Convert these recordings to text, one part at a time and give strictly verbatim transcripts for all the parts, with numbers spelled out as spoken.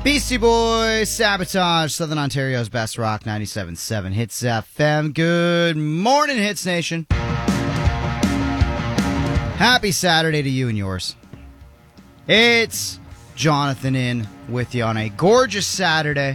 Beastie Boys, Sabotage, Southern Ontario's best rock, ninety-seven point seven Hits F M. Good morning, Hits Nation. Happy Saturday to you and yours. It's Jonathan in with you on a gorgeous Saturday.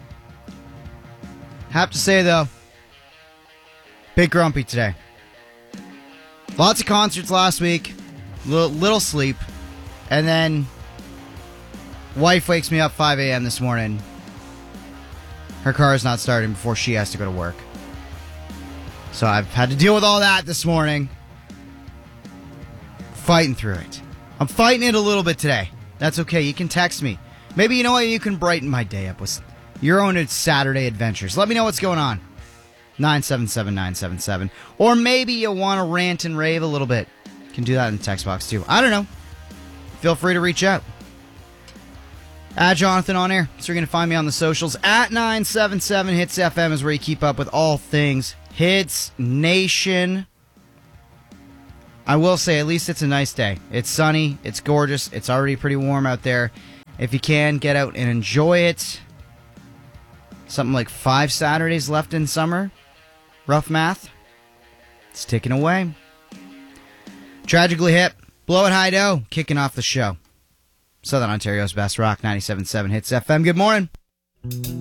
Have to say, though, bit grumpy today. Lots of concerts last week, little, little sleep, and then wife wakes me up five a.m. this morning. Her car is not starting before she has to go to work. So I've had to deal with all that this morning. Fighting through it. I'm fighting it a little bit today. That's okay. You can text me. Maybe, you know what, you can brighten my day up with your own Saturday adventures. Let me know what's going on. nine seven seven nine seven seven. Or maybe you want to rant and rave a little bit. You can do that in the text box too. I don't know. Feel free to reach out. At Jonathan on air. So you're going to find me on the socials. At nine seven seven Hits F M is where you keep up with all things Hits Nation. I will say, at least it's a nice day. It's sunny. It's gorgeous. It's already pretty warm out there. If you can, get out and enjoy it. Something like five Saturdays left in summer. Rough math. It's ticking away. Tragically Hip. Blow It High Dough. Kicking off the show. Southern Ontario's best rock, ninety-seven point seven Hits F M. Good morning.